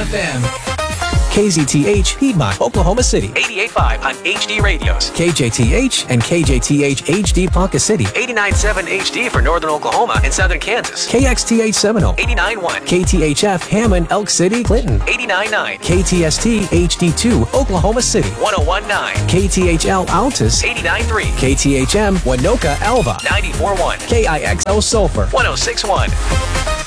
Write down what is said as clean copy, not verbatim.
FM. KZTH, Piedmont, Oklahoma City. 88.5 on HD radios. KJTH and KJTH HD Ponca City. 89.7 HD for Northern Oklahoma and Southern Kansas. KXTH Seminole. 89.1. KTHF Hammond, Elk City, Clinton. 89.9. KTST HD2, Oklahoma City. 101.9. KTHL Altus. 89.3. KTHM Winoka Alva. 94.1. KIXO Sulphur. 106.1.